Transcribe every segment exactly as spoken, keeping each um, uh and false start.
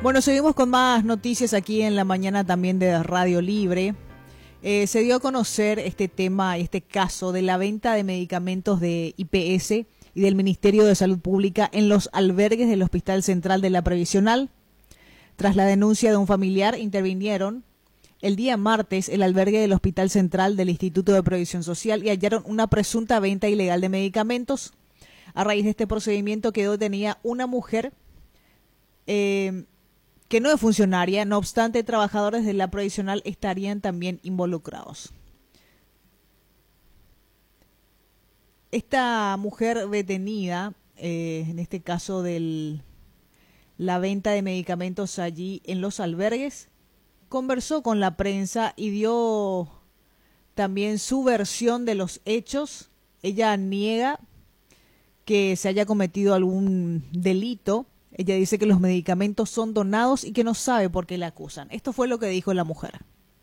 Bueno, seguimos con más noticias aquí en la mañana también de Radio Libre. Eh, se dio a conocer este tema, este caso de la venta de medicamentos de I P S y del Ministerio de Salud Pública en los albergues del Hospital Central de la Previsional. Tras la denuncia de un familiar, intervinieron el día martes el albergue del Hospital Central del Instituto de Previsión Social y hallaron una presunta venta ilegal de medicamentos. A raíz de este procedimiento quedó detenida una mujer eh, que no es funcionaria, no obstante, trabajadores de la Previsional estarían también involucrados. Esta mujer detenida, eh, en este caso de la venta de medicamentos allí en los albergues, conversó con la prensa y dio también su versión de los hechos. Ella niega que se haya cometido algún delito. Ella dice que los medicamentos son donados y que no sabe por qué la acusan. Esto fue lo que dijo la mujer.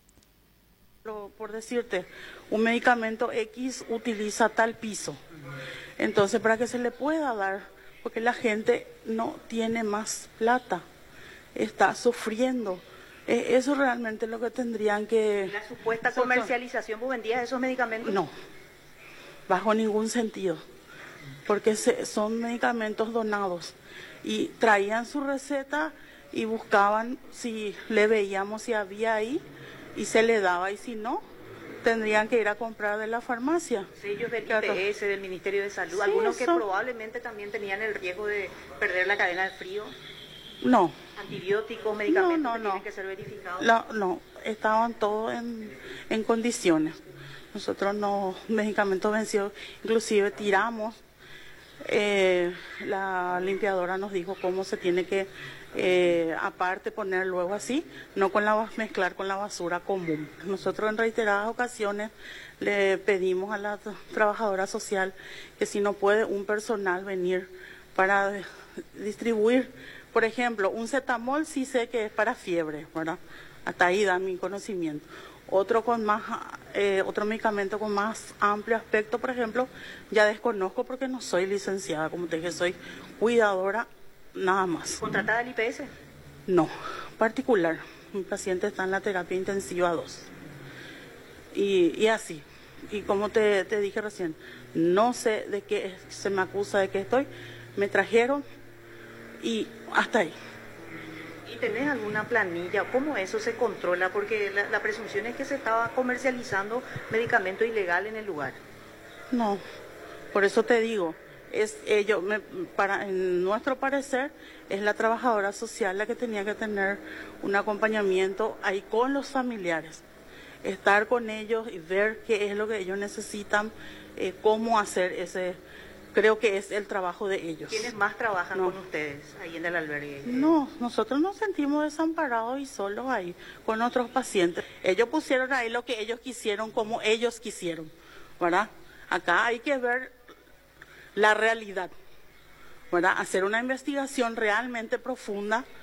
Por decirte, un medicamento X utiliza tal piso. Entonces, para que se le pueda dar, porque la gente no tiene más plata, está sufriendo. Eso realmente es lo que tendrían que... ¿La supuesta comercialización vos vendías esos medicamentos? No, bajo ningún sentido, porque se, son medicamentos donados. Y traían su receta y buscaban si le veíamos si había ahí y se le daba, y si no, tendrían que ir a comprar de la farmacia. Sellos del I P S, del Ministerio de Salud, sí, algunos que eso... probablemente también tenían el riesgo de perder la cadena de frío. No. Antibióticos, medicamentos no, no, que no. tienen que ser verificados. No, no, estaban todos en, en condiciones. Nosotros no, medicamentos vencidos, inclusive tiramos. Eh, la limpiadora nos dijo cómo se tiene que eh, aparte poner luego así, no con la mezclar con la basura común. Nosotros en reiteradas ocasiones le pedimos a la trabajadora social que si no puede un personal venir para distribuir, por ejemplo, un cetamol sí sé que es para fiebre, ¿verdad? Hasta ahí da mi conocimiento. Otro con más, eh, otro medicamento con más amplio aspecto, por ejemplo, ya desconozco porque no soy licenciada, como te dije, soy cuidadora, nada más. ¿Contratada del I P S? No, particular. Mi paciente está en la terapia intensiva dos. Y, y así, y como te, te dije recién, no sé de qué se me acusa de que estoy, me trajeron y hasta ahí. ¿Y tenés alguna planilla? ¿Cómo eso se controla? Porque la, la presunción es que se estaba comercializando medicamento ilegal en el lugar. No, por eso te digo, es ello, me, para, en nuestro parecer, es la trabajadora social la que tenía que tener un acompañamiento ahí con los familiares. Estar con ellos y ver qué es lo que ellos necesitan, eh, cómo hacer ese... Creo que es el trabajo de ellos. ¿Quiénes más trabajan no. con ustedes ahí en el albergue? No, nosotros nos sentimos desamparados y solos ahí con nuestros pacientes. Ellos pusieron ahí lo que ellos quisieron, como ellos quisieron, ¿verdad? Acá hay que ver la realidad, ¿verdad? Hacer una investigación realmente profunda